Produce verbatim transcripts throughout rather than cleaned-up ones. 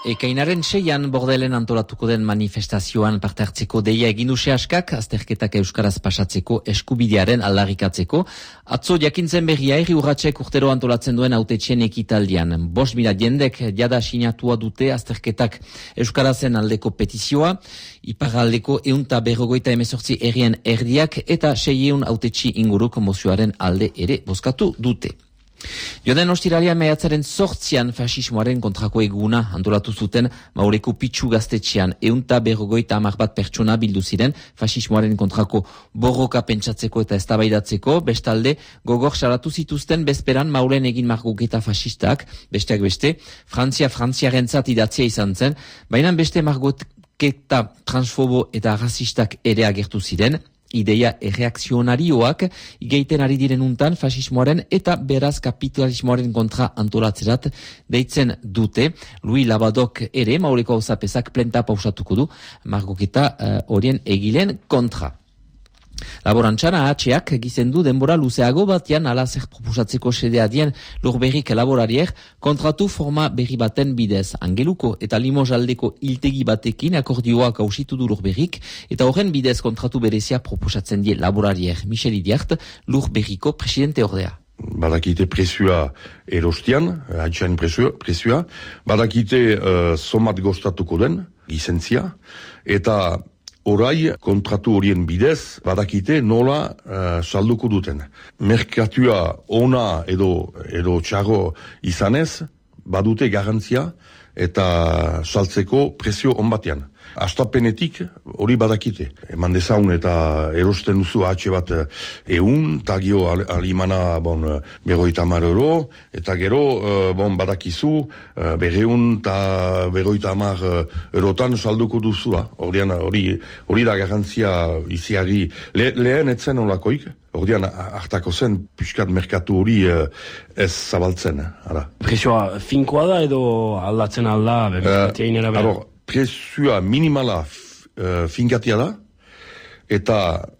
Ekainaren seian bordelen antolatuko den manifestazioan parte hartzeko deia egin du sehaskak, azterketak euskaraz pasatzeko eskubidearen aldarrikatzeko. Atzo jakintzen berria herri urratsek urtero antolatzen duen hautetxeen ekitaldian. Bost mila jendek jada sinatua dute azterketak euskarazen aldeko petizioa, iparraldeko eunta berrogoita emezortzi herrien erdiak eta seieun hautetxi inguruk mozioaren alde ere bozkatu dute. Joden ostiralian maiatzaren sortzian fasismoaren kontrako eguna antolatu zuten Maureko Pitxu gaztetxean eunta berrogoita hamar bat pertsona bildu ziren fasismoaren kontrako borroka pentsatzeko eta eztabaidatzeko, bestalde gogor salatu zituzten bezperan Maulen egin margoketa fasistak, besteak beste, Frantzia Frantziarentzat idatzia izan zen, baina beste margoketa transfobo eta rasistak ere agertu ziren. Ideia erreakzionarioak igeiten ari diren untan fasismoaren eta beraz kapitalismoaren kontra antolatzerat deitzen dute. Louis Labadok ere Maureko auzapezak plenta pausatuko du margoketa horien uh, egilen kontra. Laborantzan ahatxeak gizendu denbora luzeago batean ala zer proposatzeko sedea dien lurberrik laborariek kontratu forma berri baten bidez. Angeluko eta Limos aldeko iltegi batekin akordioak hausitu du lurberrik eta horren bidez kontratu berezia proposatzen die laborariek. Michel Idiart, lurberriko presidente ordea. Badakite presioa erostian, haitxain presioa, badakite uh, somat gostatuko den, lizentzia, eta orai kontratu horien bidez, badakite nola uh, salduko duten. Merkatua ona edo, edo txarro izanez, badute garantzia eta saltzeko presio onbatean. Astapenetik hori badakite. Eman dezaun eta erosten duzu atxe bat eun, eta gero alimana bon, berroita hamar euro, eta gero bon, badakizu berreun eta berroita hamar erotan salduko duzua. Ordean hori, hori da garantzia iziari Le, lehen etzen olakoik. Ordean hartako zen piskat merkatu hori ez zabaltzen. Ara. Presioa finkoa da edo aldatzen alda? Uh, Presioa minimala uh, finkatia da, eta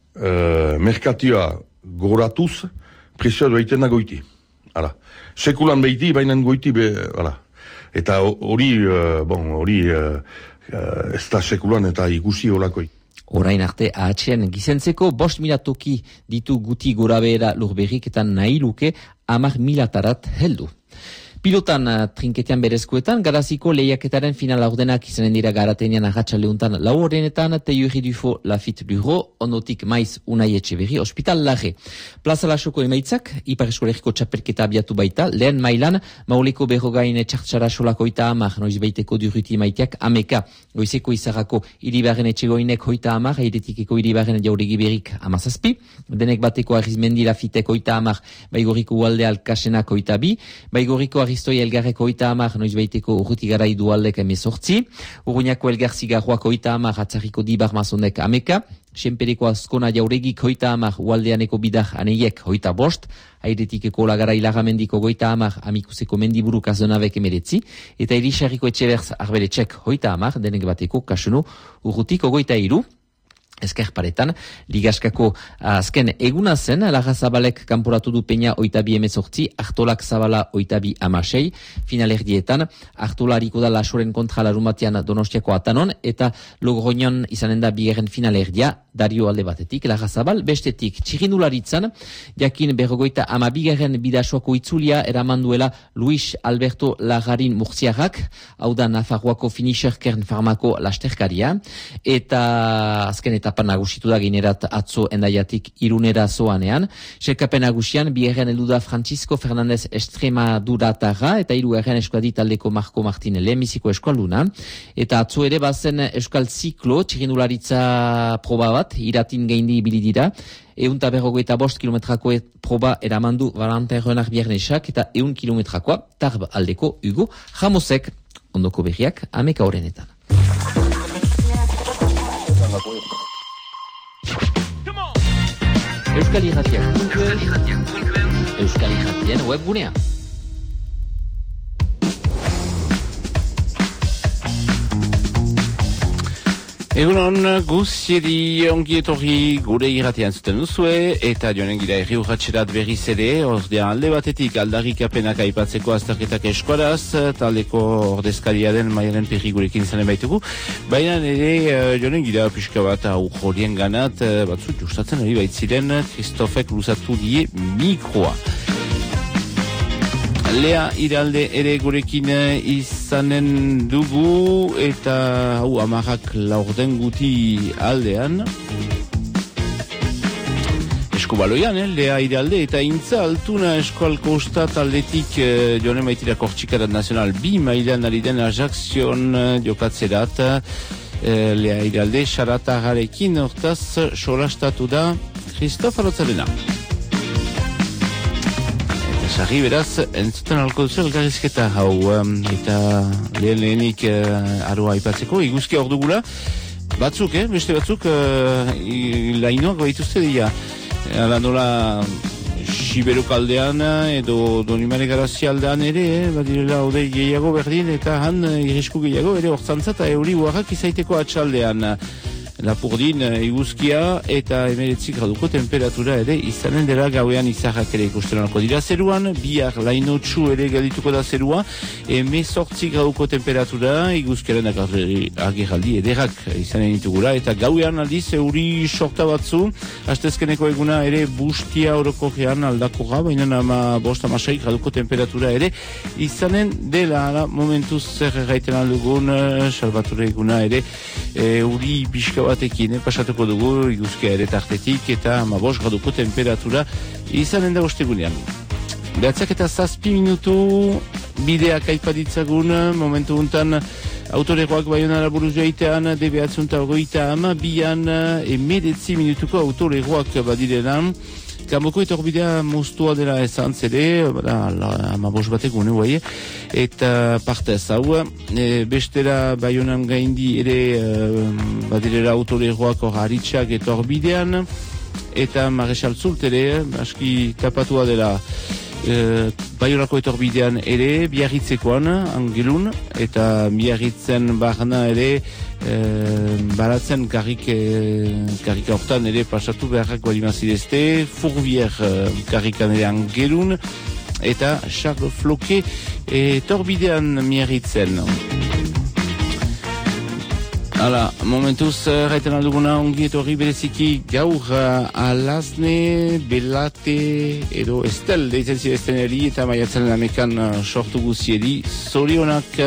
uh, merkatia goratuz presioa doaiten da goiti. Hala. Sekulan behiti, bainan goiti, be, hala. Eta hori, uh, bon, hori uh, uh, ez da sekulan eta ikusi holakoi. Orain arte ahatxean gizentzeko bost mila toki ditu guti gora behera lurberrik eta nahi luke hamar milatarat heldu. Pilotan uh, trinketean berezkoetan, garaziko lehiaketaren final ordenak izanen dira garatenean agatxaleuntan lau horrenetan, Teiuri Dufo, Lafit Luro, ondotik maiz Unai Etxeberri, Hospital Laje. Plaza Lasoko emaitzak, Ipar Eskolegiko txapelketa abiatu baita, lehen mailan, Mauleko berrogain txartxara solako oita amar, noiz beiteko duruti maiteak ameka, goizeko izarrako iribaren etxegoinek oita amar, airetikeko iribaren jauregi berik amazazpi, denek bateko Arrizmendi Lafitek oita amar, baigoriko ualde alkasenak oita bi, baigoriko Aristoi elgarreko oita amar, noiz beiteko urruti garai dualdek emezortzi, Uruñako elgarzigarroak oita amar, atzarriko dibar mazonek ameka, Senpereko azkona jauregik oita amar, ualdeaneko bidar aneiek oita bost, airetikeko lagarai lagamendiko goita amar, amikuseko mendiburuk azonabek emeretzi, eta irisarriko etxeberz arbeletxek oita amar, denek bateko kasuno urrutiko goita iru. Ezker paretan, ligaskako azken eguna zen, Larra Zabalek kanporatu du peina oita bi emezortzi, Artolak Zabala oita bi amasei, finalerdietan, Artolariko da Lasoren kontra larumatean Donostiako atanon, eta Logroñon izanen da bigarren finalerdia, Dario alde batetik, Larra Zabal bestetik. Txirindularitzan, jakin berrogoita ama bigarren bidasoako itzulia eramanduela Luis Alberto Lagarin Murziarrak, hau da Nafarroako finisher Kern Farmako lasterkaria, eta azken eta etapan nagusitu da ginerat atzo endaiatik irunera zoanean. Selkapen nagusian, biherren eluda Francisco Fernandez Extremaduratarra eta hirugarren eskualdi taldeko Marco Martin lehenbiziko eskualduna. Eta atzo ere bazen euskal ziklo, txirindularitza proba bat, iratin gaindi ibili dira. Eunta berrogoita bost kilometrako proba eramandu Valentin Renard Biernesak eta eun kilometrakoa Tarb aldeko Hugo Ramosek. Ondoko berriak ameka horrenetan. Euskal Irratiak Euskal Irratien webgunea. Egunon guzieri ongi etorri gure irratean zuten duzue, eta joanen gira erri urratxerat berriz ere, ordean alde batetik aldarrikapenak aipatzeko azterketak eskuaraz, taldeko ordezkaria den Maialen Perri gurekin izanen baitugu, baina ere joanen gira pixka bat aurrolien ganat, batzu justatzen ari baitziren, Kristofek luzatu die mikroa. Lea Iralde ere gurekin izanen dugu eta hau amarrak laurden guti aldean. Eskubaloian, eh? Lea Iralde eta Intza Altuna eskualko ustat aldetik eh, joane maitira Kortxikarat Nazional bi mailan ari den Ajaxion eh, jokatzerat. Eh, Lea Iralde xaratagarekin hortaz solastatu da Kristof Arotzalena. Sarri beraz, entzuten alko duzu elkarrizketa hau, um, eta lehen lehenik uh, aroa aipatzeko, iguzkia hor dugula, batzuk, eh, beste batzuk, uh, lainoak baituzte dira, ala nola Siberok aldean edo Donimare Garazia aldean ere, eh, badirela odei gehiago berdin, eta han uh, irrisku gehiago, ere hortzantza eta euri huarrak izaiteko atxaldean. Lapurdin iguzkia eta emeretzi graduko temperatura ere izanen dela gauean izarrak ere ikusten alko dira zeruan, bihar lainotxu ere geldituko da zerua, emezortzi graduko temperatura iguzkiaren agerraldi ederrak izanen ditugura, eta gauean aldiz euri sorta batzu, astezkeneko eguna ere bustia orokorrean aldakorra, baina ama bost amasai graduko temperatura ere izanen dela, ala, momentuz zer erraiten aldugun, salbature eguna ere euri biska batekin, eh, pasatuko dugu iguzkia ere tartetik eta amabos graduko temperatura izanen da ostegunean. Behatzak eta zazpi minutu bideak aipaditzagun, momentu untan autoregoak baionara buruz joitean, de behatzunta ogoita ama, bian emedetzi minutuko autoregoak badirenan, Kanboko etorbidea moztua dela esan zede, amabos batek gune guai, eta partez hau, e, bestera baionan gaindi ere e, badirera autoleroak hor haritxak etorbidean, eta Maresal Zult ere, aski tapatua dela e, baionako etorbidean ere, biarritzekoan, angelun, eta biarritzen barna ere, E, baratzen karrik, e, karrika hortan ere pasatu beharrak balimazidezte, Fourvier e, karrikan ere angelun, eta Charles Floquet e, torbidean miarritzen. Hala, momentuz, raiten alduguna ongi etorri bereziki gaur Alazne, Belate, edo Estel, deitzen zirezten eri, eta maiatzen lamekan sortu guziedi, zorionak...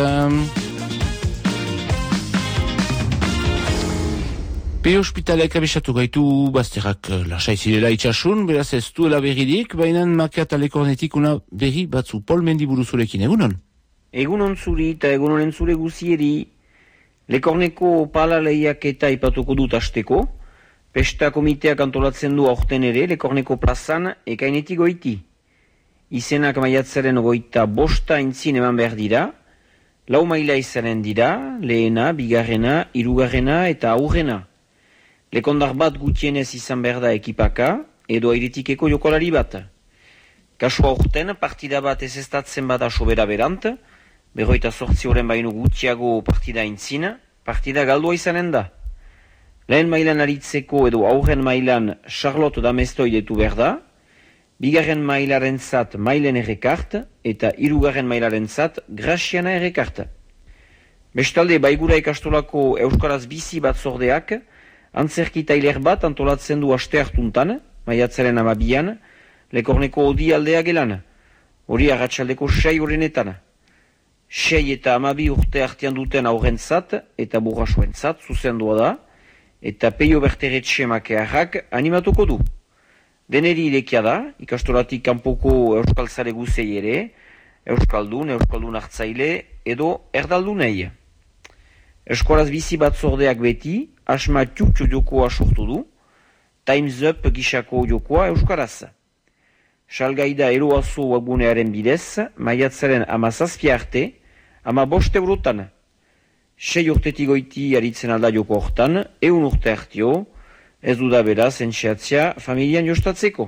Pe hospitaleak abesatu gaitu bazterrak lasai zirela itxasun, beraz ez duela berridik, baina makia talekornetik una berri batzu Pol Mendiburu zurekin, egunon? Egunon zuri eta egunonen zure guzieri, Lekorneko pala lehiak eta ipatuko dut asteko, pesta komiteak antolatzen du aurten ere Lekorneko plazan ekainetik goiti. Izenak maiatzaren goita bosta intzin eman behar dira, lau maila izanen dira, lehena, bigarrena, hirugarrena eta aurrena. Lekondar bat gutienez izan behar da ekipaka, edo airetikeko jokolari bat. Kasua aurten, partida bat ez estatzen bada sobera berant, berroita sortzi horren baino gutiago partida intzina, partida galdua izanen da. Lehen mailan aritzeko edo aurren mailan Charlotte Damestoi detu behar da, bigarren mailaren zat mailen errekart, eta hirugarren mailaren zat Graciana errekart. Bestalde, baigura ikastolako Euskaraz bizi bat zordeak, antzerki tailer bat antolatzen du aste hartuntan, maiatzaren amabian, Lekorneko odi aldea gelan, hori arratsaldeko sei horrenetan. Sei eta amabi urte artean duten aurrentzat eta burrasoentzat zuzendua da, eta peio berteretxe makearrak animatuko du. Deneri irekia da, ikastolatik kanpoko euskaltzare guzei ere, euskaldun, euskaldun hartzaile edo erdaldunei. Eskoraz bizi bat zordeak beti, asma txutxo jokoa sortu du, Times Up gisako jokoa euskaraz. Salgaida eroazo webgunearen bidez, maiatzaren amazazpia arte, ama bost eurotan. Sei urtetik goiti aritzen alda joko hortan, eun urte hartio, ez duda beraz entxeatzea familian jostatzeko.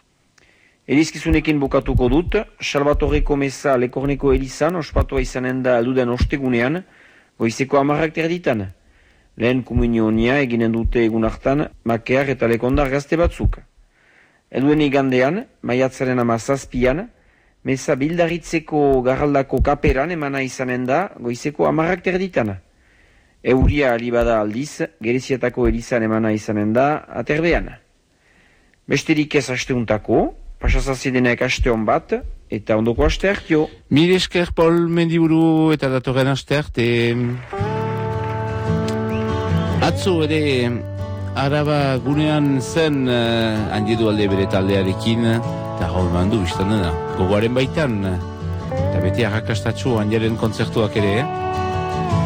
Elizkizunekin bukatuko dut, Salvatoreko meza Lekorneko elizan, ospatua izanen da alduden ostegunean, goizeko amarrak terditan. lehen komunionia eginen dute egun hartan makear eta lekondar gazte batzuk. Eduen igandean, maiatzaren amazazpian, meza bildarritzeko garraldako kaperan emana izanen da goizeko amarrak terditan. Euria alibada aldiz, Gereziatako elizan emana izanen da aterbean. Besterik ez asteuntako, pasazazidenek aste hon bat, eta ondoko aste hartio. Mil esker Paul Mendiburu eta datorren aste arte. Atzo ere Araba gunean zen uh, handidu alde bere taldearekin, eta hau eman du biztan dena, gogoaren baitan, eta beti arrakastatxu handiaren kontzertuak ere, eh?